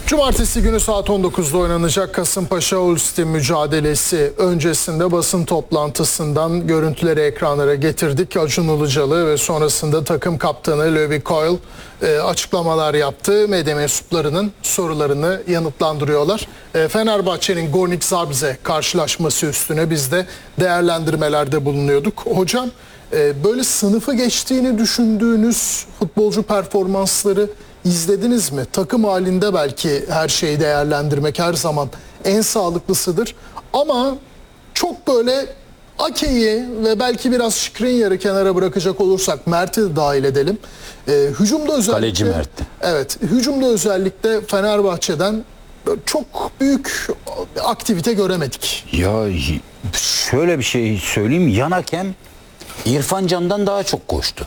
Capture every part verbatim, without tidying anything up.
Cumartesi günü saat on dokuzda oynanacak Kasımpaşa Ulster mücadelesi öncesinde basın toplantısından görüntüleri ekranlara getirdik. Acun Ilıcalı ve sonrasında takım kaptanı Levi Coyle e, açıklamalar yaptı. Medya mensuplarının sorularını yanıtlandırıyorlar. E, Fenerbahçe'nin Gornik Zabrze karşılaşması üstüne biz de değerlendirmelerde bulunuyorduk. Hocam, e, böyle sınıfı geçtiğini düşündüğünüz futbolcu performansları İzlediniz mi? Takım halinde belki her şeyi değerlendirmek her zaman en sağlıklısıdır. Ama çok böyle Ake'yi ve belki biraz Skriniar'ı kenara bırakacak olursak Mert'i de dahil edelim. Ee, hücumda özellikle Kaleci Mert'ti. Evet, hücumda özellikle Fenerbahçe'den çok büyük aktivite göremedik. Ya şöyle bir şey söyleyeyim. Yan hakem İrfan Can'dan daha çok koştu.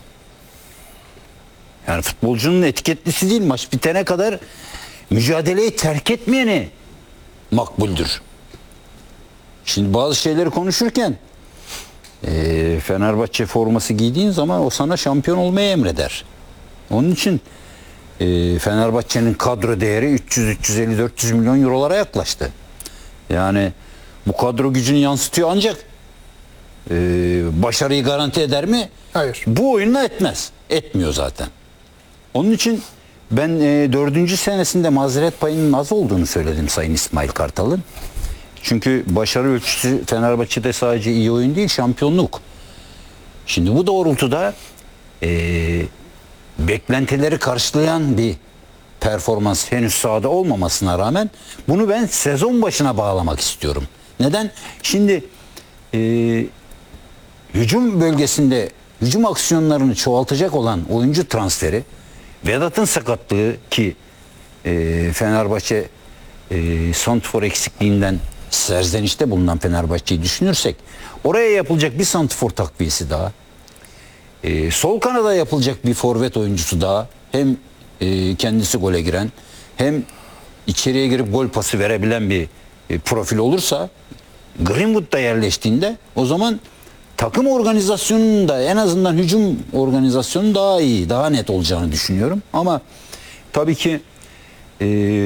Yani futbolcunun etiketlisi değil, maç bitene kadar mücadeleyi terk etmeyeni makbuldür. Şimdi bazı şeyleri konuşurken e, Fenerbahçe forması giydiğin zaman o sana şampiyon olmayı emreder. Onun için e, Fenerbahçe'nin kadro değeri üç yüz üç yüz elli dört yüz milyon eurolara yaklaştı. Yani bu kadro gücünü yansıtıyor ancak e, başarıyı garanti eder mi? Hayır. Bu oyunla etmez. Etmiyor zaten. Onun için ben e, dördüncü senesinde mazeret payının az olduğunu söyledim Sayın İsmail Kartal'ın. Çünkü başarı ölçüsü Fenerbahçe'de sadece iyi oyun değil, şampiyonluk. Şimdi bu doğrultuda e, beklentileri karşılayan bir performans henüz sahada olmamasına rağmen bunu ben sezon başına bağlamak istiyorum. Neden? Şimdi e, hücum bölgesinde hücum aksiyonlarını çoğaltacak olan oyuncu transferi, Vedat'ın sakatlığı ki e, Fenerbahçe e, santrfor eksikliğinden serzenişte bulunan Fenerbahçe'yi düşünürsek oraya yapılacak bir santrfor takviyesi daha, e, sol kanada yapılacak bir forvet oyuncusu daha, hem e, kendisi gole giren hem içeriye girip gol pası verebilen bir e, profil olursa, Greenwood'da yerleştiğinde o zaman takım organizasyonunun da en azından hücum organizasyonu daha iyi, daha net olacağını düşünüyorum. Ama tabii ki e,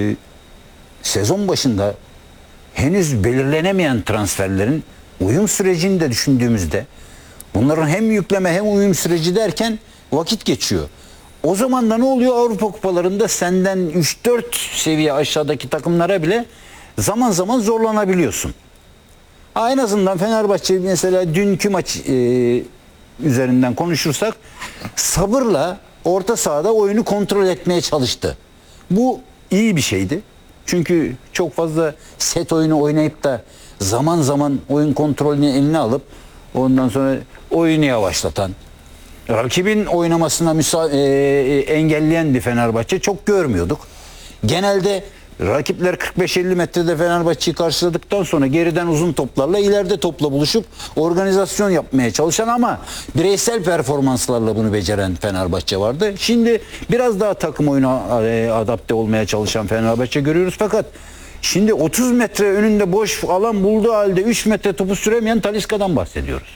sezon başında henüz belirlenemeyen transferlerin uyum sürecini de düşündüğümüzde bunların hem yükleme hem uyum süreci derken vakit geçiyor. O zaman da ne oluyor? Avrupa kupalarında senden üç dört seviye aşağıdaki takımlara bile zaman zaman zorlanabiliyorsun. Ha, en azından Fenerbahçe mesela dünkü maç e, üzerinden konuşursak sabırla orta sahada oyunu kontrol etmeye çalıştı. Bu iyi bir şeydi. Çünkü çok fazla set oyunu oynayıp da zaman zaman oyun kontrolünü eline alıp ondan sonra oyunu yavaşlatan, rakibin oynamasına müsa e, e, engelleyen bir Fenerbahçe çok görmüyorduk. Genelde rakipler kırk beş elli metrede Fenerbahçe'yi karşıladıktan sonra geriden uzun toplarla ileride topla buluşup organizasyon yapmaya çalışan ama bireysel performanslarla bunu beceren Fenerbahçe vardı. Şimdi biraz daha takım oyuna adapte olmaya çalışan Fenerbahçe görüyoruz fakat şimdi otuz metre önünde boş alan bulduğu halde üç metre topu süremeyen Talisca'dan bahsediyoruz.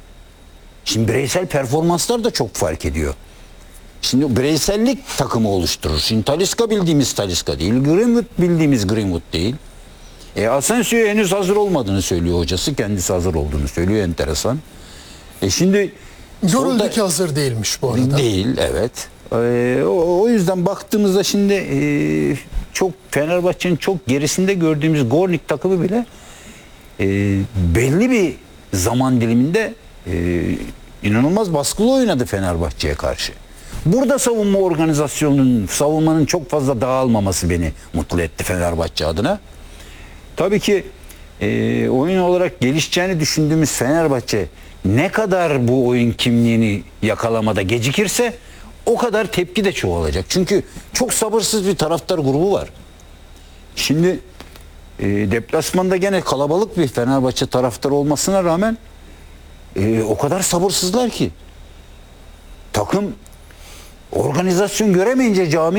Şimdi bireysel performanslar da çok fark ediyor. Şimdi bireysellik takımı oluşturur. Şimdi Talisca bildiğimiz Talisca değil. Greenwood bildiğimiz Greenwood değil. E, Asensio'ya henüz hazır olmadığını söylüyor hocası. Kendisi hazır olduğunu söylüyor. Enteresan. E şimdi Görüldü ki hazır değilmiş bu arada. Değil, evet. E, o, o yüzden baktığımızda şimdi e, çok Fenerbahçe'nin çok gerisinde gördüğümüz Gornik takımı bile e, belli bir zaman diliminde e, inanılmaz baskılı oynadı Fenerbahçe'ye karşı. Burada savunma organizasyonunun, savunmanın çok fazla dağılmaması beni mutlu etti Fenerbahçe adına. Tabii ki e, oyun olarak gelişeceğini düşündüğümüz Fenerbahçe ne kadar bu oyun kimliğini yakalamada gecikirse o kadar tepki de çoğalacak. Çünkü çok sabırsız bir taraftar grubu var. Şimdi e, deplasmanda gene kalabalık bir Fenerbahçe taraftarı olmasına rağmen e, o kadar sabırsızlar ki takım organizasyon göremeyince cami